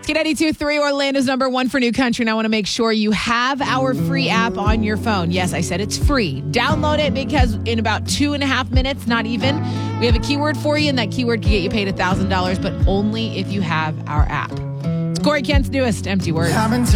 K92.3, Orlando's number one for new country. And I want to make sure you have our free app on your phone. Yes, I said it's free. Download it because in about 2.5 minutes, not even, we have a keyword for you, and that keyword can get you paid $1,000, but only if you have our app. It's Corey Kent's newest Empty Word.